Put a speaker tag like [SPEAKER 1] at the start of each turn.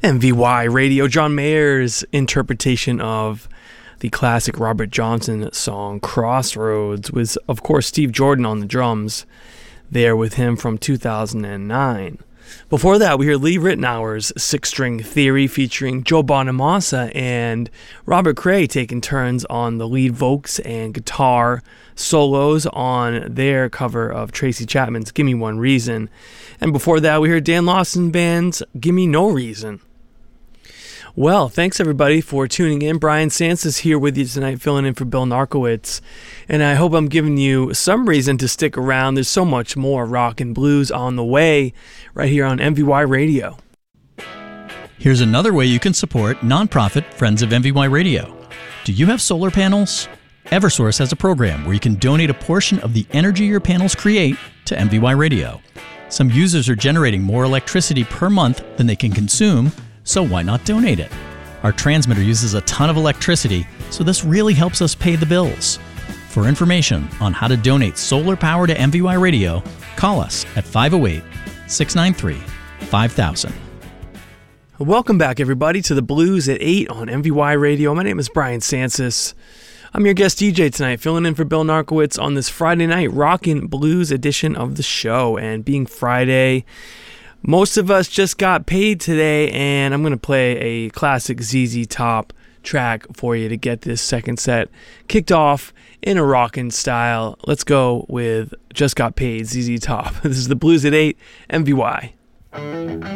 [SPEAKER 1] MVY Radio, John Mayer's interpretation of the classic Robert Johnson song Crossroads, with, of course, Steve Jordan on the drums there with him from 2009. Before that, we heard Lee Ritenour's Six-String Theory featuring Joe Bonamassa and Robert Cray taking turns on the lead vocals and guitar solos on their cover of Tracy Chapman's Gimme One Reason. And before that, we heard Dan Lawson Band's Gimme No Reason. Well, thanks everybody for tuning in. Brian Sansis here with you tonight, filling in for Bill Narkowitz. And I hope I'm giving you some reason to stick around. There's so much more rock and blues on the way right here on MVY Radio.
[SPEAKER 2] Here's another way you can support nonprofit Friends of MVY Radio. Do you have solar panels? Eversource has a program where you can donate a portion of the energy your panels create to MVY Radio. Some users are generating more electricity per month than they can consume, so why not donate it? Our transmitter uses a ton of electricity, so this really helps us pay the bills. For information on how to donate solar power to MVY Radio, call us at 508-693-5000.
[SPEAKER 1] Welcome back, everybody, to the Blues at 8 on MVY Radio. My name is Brian Sansis. I'm your guest DJ tonight, filling in for Bill Narkowitz on this Friday night rockin' blues edition of the show. And being Friday, most of us just got paid today, and I'm going to play a classic ZZ Top track for you to get this second set kicked off in a rockin' style. Let's go with Just Got Paid, ZZ Top. This is the Blues at 8, MVY.